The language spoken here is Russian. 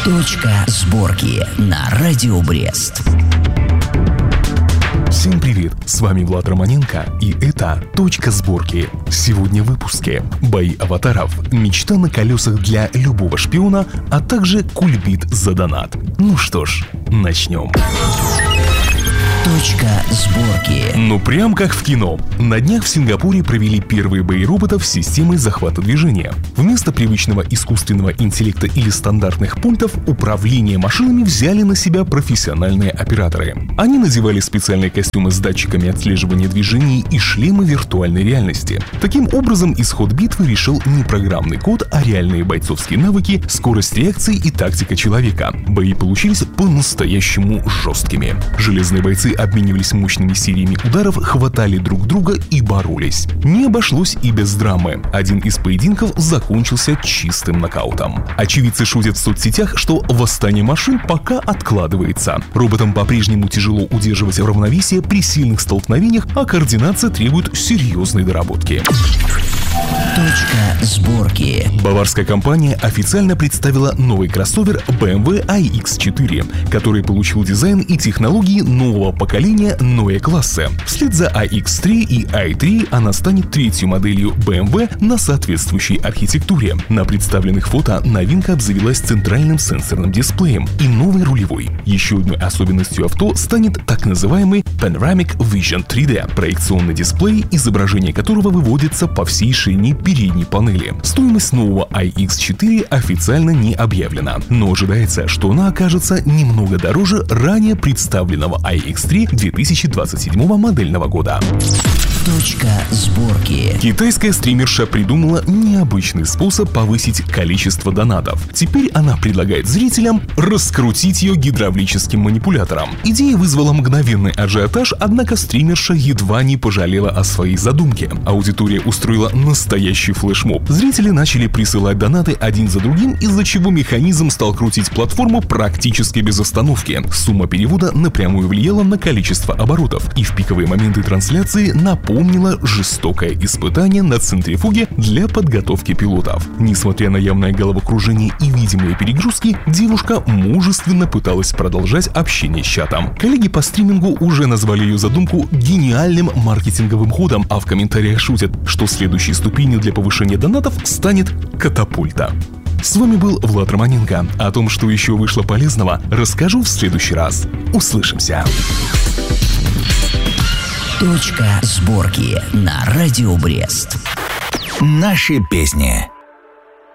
Точка сборки на Радио Брест. Всем привет, с вами Влад Романенко, и это «Точка сборки». Сегодня в выпуске: бои аватаров, мечта на колесах для любого шпиона, а также кульбит за донат. Ну что ж, начнем. Точка сборки. Ну прям как в кино. На днях в Сингапуре провели первые бои роботов с системой захвата движения. Вместо привычного искусственного интеллекта или стандартных пультов управление машинами взяли на себя профессиональные операторы. Они надевали специальные костюмы с датчиками отслеживания движений и шлемы виртуальной реальности. Таким образом, исход битвы решил не программный код, а реальные бойцовские навыки, скорость реакции и тактика человека. Бои получились по-настоящему жесткими. Железные бойцы обменивались мощными сериями ударов, хватали друг друга и боролись. Не обошлось и без драмы. Один из поединков закончился чистым нокаутом. Очевидцы шутят в соцсетях, что восстание машин пока откладывается. Роботам по-прежнему тяжело удерживать равновесие при сильных столкновениях, а координация требует серьезной доработки. Точка сборки. Баварская компания официально представила новый кроссовер BMW iX4, который получил дизайн и технологии нового поколения Neue Klasse. Вслед за iX3 и i3 она станет третьей моделью BMW на соответствующей архитектуре. На представленных фото новинка обзавелась центральным сенсорным дисплеем и новой рулевой. Еще одной особенностью авто станет так называемый Panoramic Vision 3D, проекционный дисплей, изображение которого выводится по всей ширине передней панели. Стоимость нового iX4 официально не объявлена, но ожидается, что она окажется немного дороже ранее представленного iX3 2027 модельного года. Точка сборки. Китайская стримерша придумала необычный способ повысить количество донатов. Теперь она предлагает зрителям раскрутить ее гидравлическим манипулятором. Идея вызвала мгновенный ажиотаж, однако стримерша едва не пожалела о своей задумке. Аудитория устроила настоящий флешмоб. Зрители начали присылать донаты один за другим, из-за чего механизм стал крутить платформу практически без остановки. Сумма перевода напрямую влияла на количество оборотов, и в пиковые моменты трансляции напомнила жестокое испытание на центрифуге для подготовки пилотов. Несмотря на явное головокружение и видимые перегрузки, девушка мужественно пыталась продолжать общение с чатом. Коллеги по стримингу уже назвали ее задумку гениальным маркетинговым ходом, а в комментариях шутят, что следующей ступенью для повышения донатов станет катапульта. С вами был Влад Романенко. О том, что еще вышло полезного, расскажу в следующий раз. Услышимся. Точка сборки на Радио Брест. Наши песни.